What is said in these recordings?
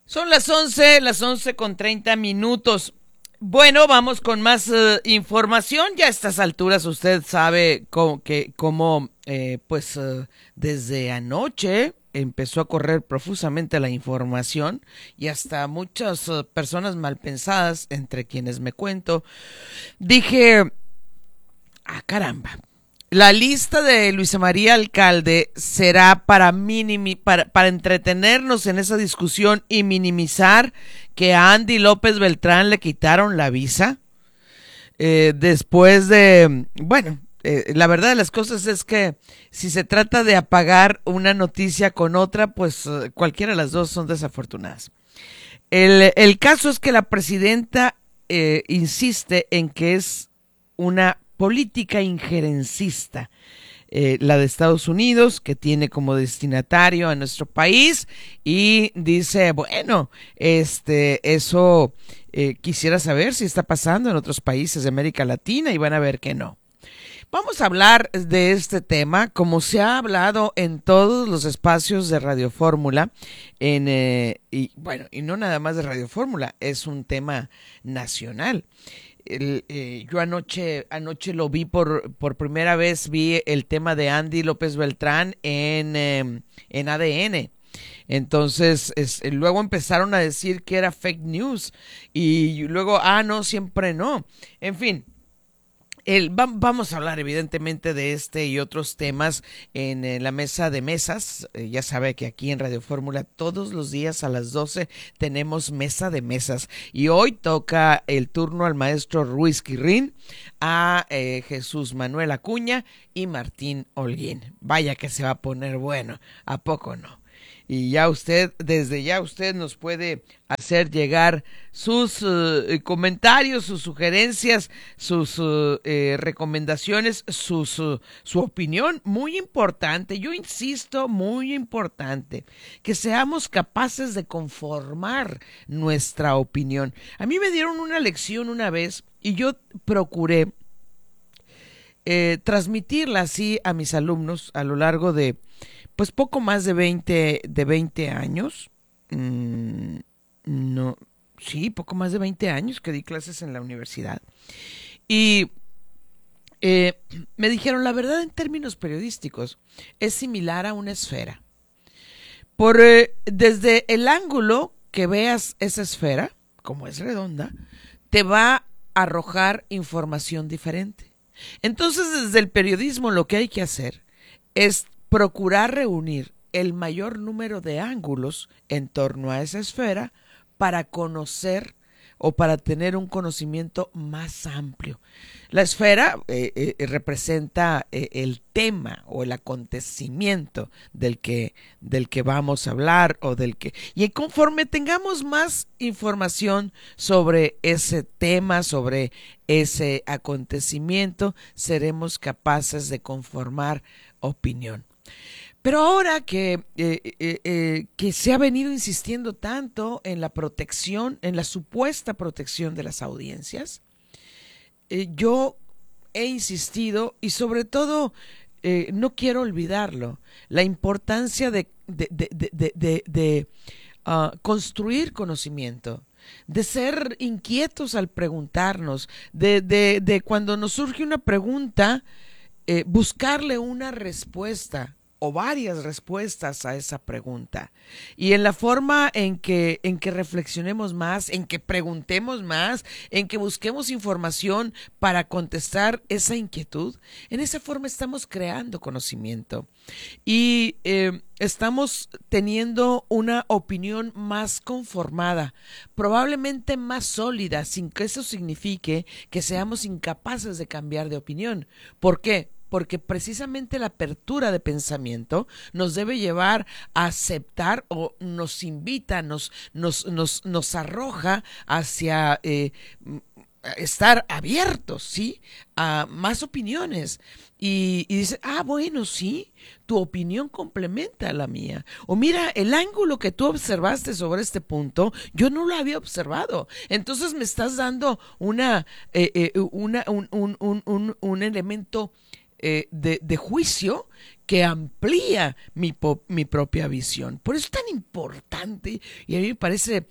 Son las 11 con 30 minutos. Bueno, vamos con más información. Ya a estas alturas usted sabe desde anoche empezó a correr profusamente la información y hasta muchas personas malpensadas, entre quienes me cuento, dije, caramba, la lista de Luisa María Alcalde será para entretenernos en esa discusión y minimizar que a Andy López Beltrán le quitaron la visa. La verdad de las cosas es que si se trata de apagar una noticia con otra, pues cualquiera de las dos son desafortunadas. El caso es que la presidenta insiste en que es una política injerencista, la de Estados Unidos, que tiene como destinatario a nuestro país, y dice, bueno, eso quisiera saber si está pasando en otros países de América Latina, y van a ver que no. Vamos a hablar de este tema, como se ha hablado en todos los espacios de Radio Fórmula, y no nada más de Radio Fórmula, es un tema nacional. Yo anoche lo vi por primera vez, vi el tema de Andy López Beltrán en ADN. Entonces, luego empezaron a decir que era fake news y luego, no, siempre no. En fin. Vamos a hablar evidentemente de este y otros temas en la mesa de mesas. Ya sabe que aquí en Radio Fórmula todos los días a las 12 tenemos mesa de mesas. Y hoy toca el turno al maestro Ruiz Quirrín, a Jesús Manuel Acuña y Martín Holguín. Vaya que se va a poner bueno, ¿a poco no? Y desde ya usted nos puede hacer llegar sus comentarios, sus sugerencias, sus recomendaciones, su opinión, muy importante, yo insisto, muy importante, que seamos capaces de conformar nuestra opinión. A mí me dieron una lección una vez y yo procuré transmitirla así a mis alumnos a lo largo de pues poco más de 20 años. No, sí, poco más de 20 años que di clases en la universidad. Y me dijeron, la verdad en términos periodísticos es similar a una esfera. Desde el ángulo que veas esa esfera, como es redonda, te va a arrojar información diferente. Entonces, desde el periodismo lo que hay que hacer es procurar reunir el mayor número de ángulos en torno a esa esfera para conocer o para tener un conocimiento más amplio. La esfera representa el tema o el acontecimiento del que vamos a hablar y conforme tengamos más información sobre ese tema, sobre ese acontecimiento, seremos capaces de conformar opinión. Pero ahora que se ha venido insistiendo tanto en la protección, en la supuesta protección de las audiencias, yo he insistido y sobre todo no quiero olvidarlo, la importancia de construir conocimiento, de ser inquietos al preguntarnos, de cuando nos surge una pregunta, buscarle una respuesta o varias respuestas a esa pregunta. Y en la forma en que reflexionemos más, en que preguntemos más, en que busquemos información para contestar esa inquietud, en esa forma estamos creando conocimiento. Y estamos teniendo una opinión más conformada, probablemente más sólida, sin que eso signifique que seamos incapaces de cambiar de opinión. ¿Por qué? Porque precisamente la apertura de pensamiento nos debe llevar a aceptar o nos invita, nos arroja hacia estar abiertos, ¿sí? A más opiniones. Y dice, bueno, sí, tu opinión complementa a la mía. O mira, el ángulo que tú observaste sobre este punto, yo no lo había observado. Entonces me estás dando un elemento de juicio que amplía mi propia visión. Por eso es tan importante y a mí me parece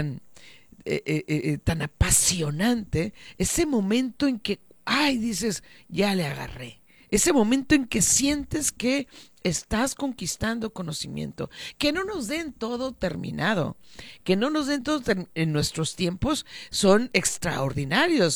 tan apasionante ese momento en que, ay, dices, ya le agarré. Ese momento en que sientes que estás conquistando conocimiento, que no nos den todo terminado, que no nos den todo en nuestros tiempos son extraordinarios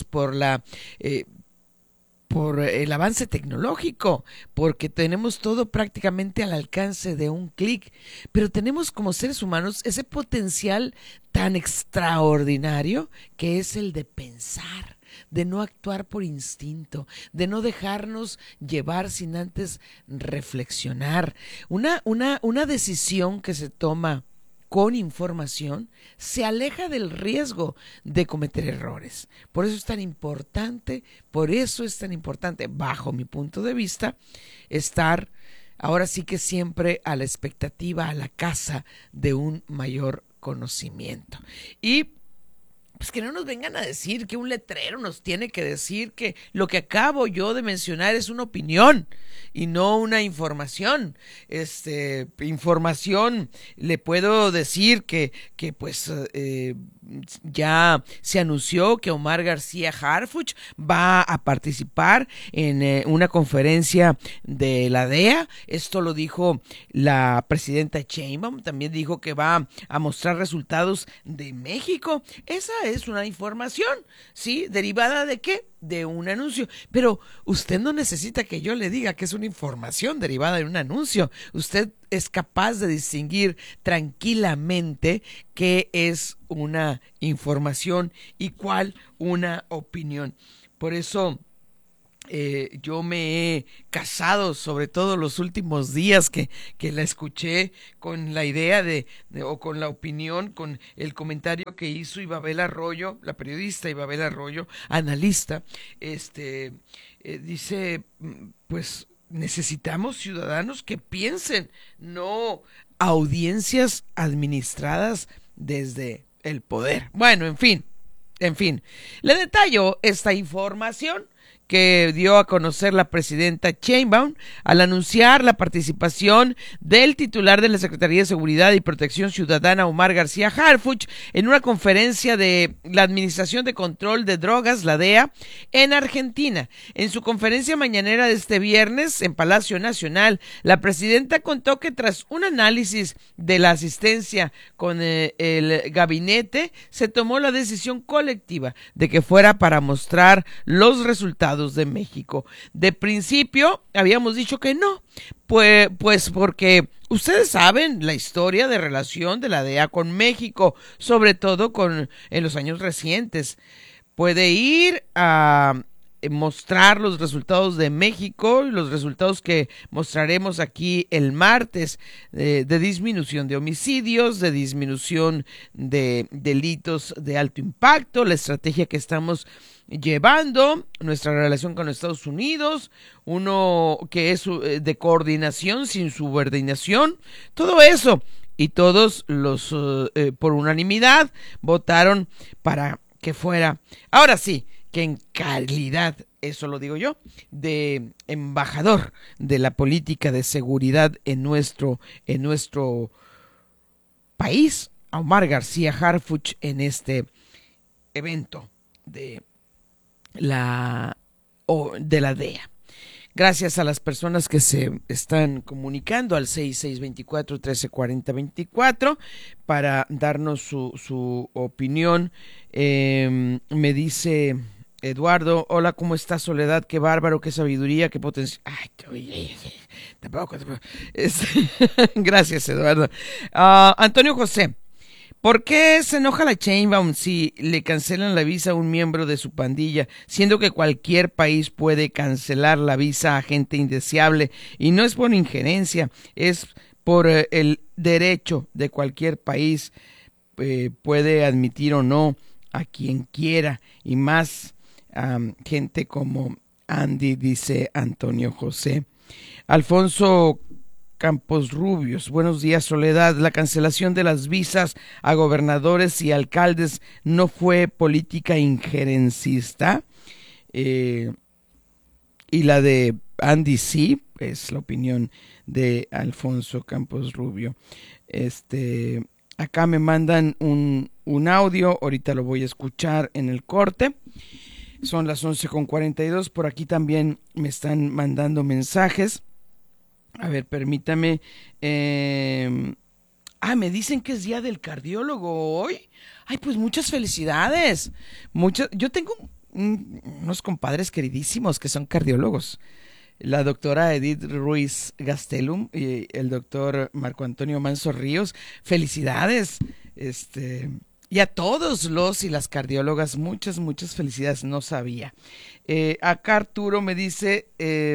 por el avance tecnológico, porque tenemos todo prácticamente al alcance de un clic, pero tenemos como seres humanos ese potencial tan extraordinario que es el de pensar, de no actuar por instinto, de no dejarnos llevar sin antes reflexionar. Una decisión que se toma con información se aleja del riesgo de cometer errores. Por eso es tan importante, bajo mi punto de vista, estar ahora sí que siempre a la expectativa, a la caza de un mayor conocimiento. Y pues que no nos vengan a decir que un letrero nos tiene que decir que lo que acabo yo de mencionar es una opinión y no una información. Información, le puedo decir que pues ya se anunció que Omar García Harfuch va a participar en una conferencia de la DEA. Esto lo dijo la presidenta Sheinbaum. También dijo que va a mostrar resultados de México. Esa es una información, ¿sí? ¿Derivada de qué? De un anuncio. Pero usted no necesita que yo le diga que es una información derivada de un anuncio. Usted es capaz de distinguir tranquilamente qué es una información y cuál una opinión. Por eso yo me he casado, sobre todo los últimos días que la escuché, con la idea o con la opinión, con el comentario que hizo Ibabel Arroyo, la periodista Ibabel Arroyo, analista. Dice, pues necesitamos ciudadanos que piensen, no audiencias administradas desde el poder. Bueno, en fin, le detallo esta información que dio a conocer la presidenta Sheinbaum al anunciar la participación del titular de la Secretaría de Seguridad y Protección Ciudadana, Omar García Harfuch, en una conferencia de la Administración de Control de Drogas, la DEA, en Argentina. En su conferencia mañanera de este viernes en Palacio Nacional, la presidenta contó que tras un análisis de la asistencia con el gabinete, se tomó la decisión colectiva de que fuera para mostrar los resultados de México. De principio habíamos dicho que no, pues porque ustedes saben la historia de relación de la DEA con México, sobre todo en los años recientes. Puede ir a mostrar los resultados de México, los resultados que mostraremos aquí el martes, de disminución de homicidios, de disminución de delitos de alto impacto, la estrategia que estamos llevando, nuestra relación con Estados Unidos, uno que es de coordinación sin subordinación, todo eso. Y todos los, por unanimidad, votaron para que fuera, ahora sí, que en calidad, eso lo digo yo, de embajador de la política de seguridad en nuestro país, a Omar García Harfuch en este evento de la DEA. Gracias a las personas que se están comunicando al 6624-1340-24 para darnos su opinión. Me dice Eduardo, hola, ¿cómo estás, Soledad? Qué bárbaro, qué sabiduría, qué potencia. Ay, tampoco. Gracias, Eduardo. Antonio José, ¿por qué se enoja la Sheinbaum si le cancelan la visa a un miembro de su pandilla, siendo que cualquier país puede cancelar la visa a gente indeseable? Y no es por injerencia, es por el derecho de cualquier país, puede admitir o no a quien quiera, y más gente como Andy, dice Antonio José. Alfonso Campos Rubios, buenos días, Soledad. La cancelación de las visas a gobernadores y alcaldes no fue política injerencista, y la de Andy sí, es la opinión de Alfonso Campos Rubio. Acá me mandan un audio, ahorita lo voy a escuchar en el corte. Son las 11:42, por aquí también me están mandando mensajes. A ver, permítame. Me dicen que es día del cardiólogo hoy. Ay, pues muchas felicidades. Yo tengo unos compadres queridísimos que son cardiólogos. La doctora Edith Ruiz Gastelum y el doctor Marco Antonio Manso Ríos. Felicidades. Y a todos los y las cardiólogas, muchas felicidades, no sabía. Acá Arturo me dice,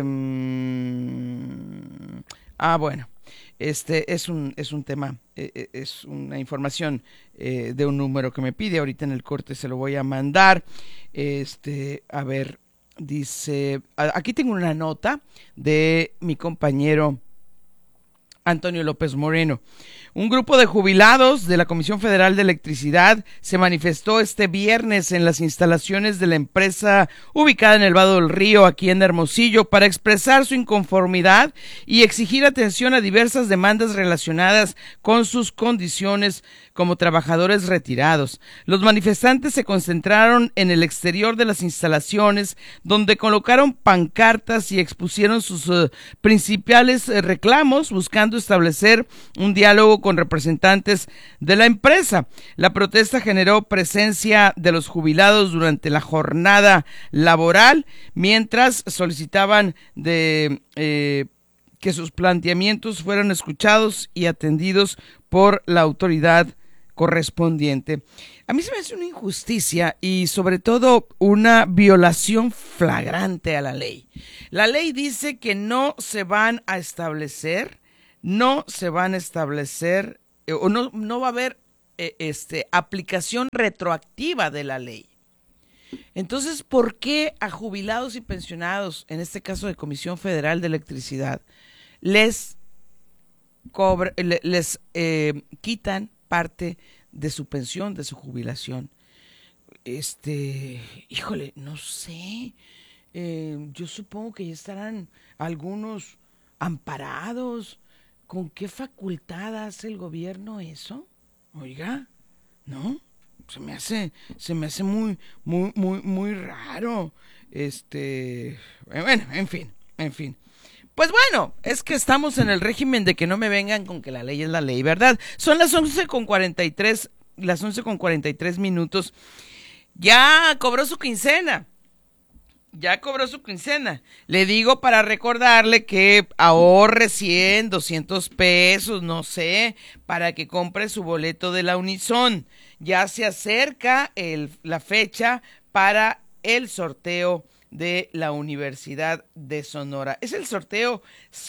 bueno, es un tema, es una información de un número que me pide, ahorita en el corte se lo voy a mandar. A ver, dice, aquí tengo una nota de mi compañero Antonio López Moreno. Un grupo de jubilados de la Comisión Federal de Electricidad se manifestó este viernes en las instalaciones de la empresa ubicada en el Vado del Río, aquí en Hermosillo, para expresar su inconformidad y exigir atención a diversas demandas relacionadas con sus condiciones como trabajadores retirados. Los manifestantes se concentraron en el exterior de las instalaciones, donde colocaron pancartas y expusieron sus principales reclamos, buscando establecer un diálogo con representantes de la empresa. La protesta generó presencia de los jubilados durante la jornada laboral, mientras solicitaban que sus planteamientos fueran escuchados y atendidos por la autoridad correspondiente. A mí se me hace una injusticia y sobre todo una violación flagrante a la ley. La ley dice que no va a haber aplicación retroactiva de la ley. Entonces, ¿por qué a jubilados y pensionados, en este caso de Comisión Federal de Electricidad, les quitan parte de su pensión, de su jubilación? Híjole, no sé. Yo supongo que ya estarán algunos amparados. ¿Con qué facultad hace el gobierno eso? Oiga, ¿no? Se me hace muy raro. Bueno, en fin. Pues bueno, es que estamos en el régimen de que no me vengan con que la ley es la ley, ¿verdad? Son las 11:43 minutos. Ya cobró su quincena. Le digo para recordarle que ahorre 100, 200 pesos, no sé, para que compre su boleto de la Unison. Ya se acerca la fecha para el sorteo de la Universidad de Sonora. Es el sorteo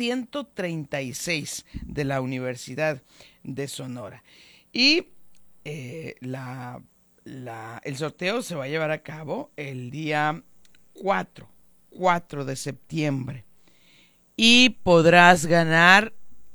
136 de la Universidad de Sonora. Y el sorteo se va a llevar a cabo el día 4 de septiembre. Y podrás ganar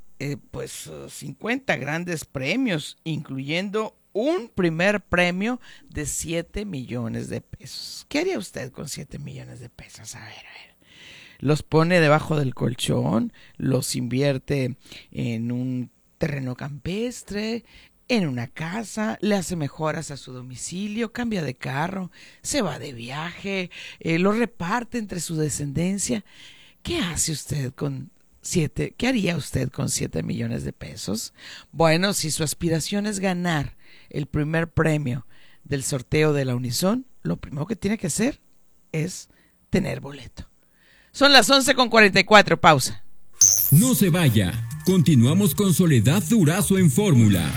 50 grandes premios, incluyendo un primer premio de 7 millones de pesos. ¿Qué haría usted con 7 millones de pesos? A ver. Los pone debajo del colchón, los invierte en un terreno campestre, en una casa, le hace mejoras a su domicilio, cambia de carro, se va de viaje, lo reparte entre su descendencia. ¿Qué hace usted qué haría usted con 7 millones de pesos? Bueno, si su aspiración es ganar el primer premio del sorteo de la Unison, lo primero que tiene que hacer es tener boleto. Son las 11:44, pausa. No se vaya, continuamos con Soledad Durazo en Fórmula.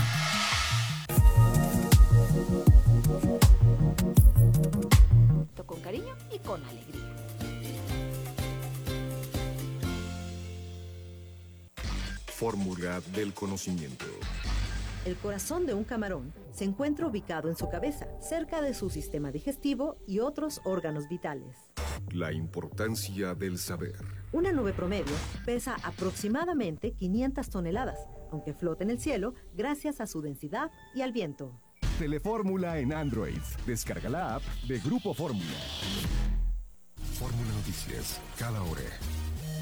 Con cariño y con alegría. Fórmula del conocimiento. El corazón de un camarón se encuentra ubicado en su cabeza, cerca de su sistema digestivo y otros órganos vitales. La importancia del saber. Una nube promedio pesa aproximadamente 500 toneladas, aunque flota en el cielo gracias a su densidad y al viento. Telefórmula en Android. Descarga la app de Grupo Fórmula. Fórmula Noticias, cada hora.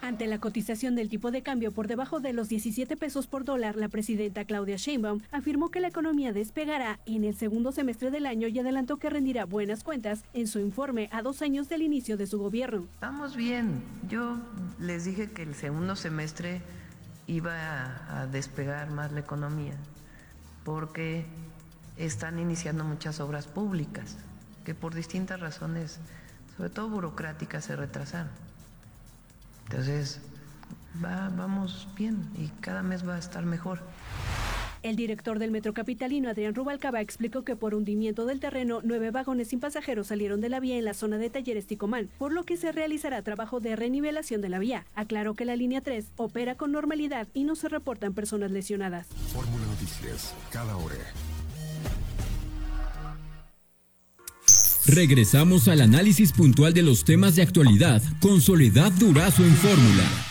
Ante la cotización del tipo de cambio por debajo de los 17 pesos por dólar, la presidenta Claudia Sheinbaum afirmó que la economía despegará en el segundo semestre del año y adelantó que rendirá buenas cuentas en su informe a 2 años del inicio de su gobierno. Vamos bien. Yo les dije que el segundo semestre iba a despegar más la economía porque están iniciando muchas obras públicas que por distintas razones, sobre todo burocráticas, se retrasaron. Entonces, vamos bien y cada mes va a estar mejor. El director del Metro Capitalino, Adrián Rubalcaba, explicó que por hundimiento del terreno, 9 vagones sin pasajeros salieron de la vía en la zona de Talleres Ticomán, por lo que se realizará trabajo de renivelación de la vía. Aclaró que la línea 3 opera con normalidad y no se reportan personas lesionadas. Fórmula Noticias, cada hora. Regresamos al análisis puntual de los temas de actualidad con Soledad Durazo en Fórmula.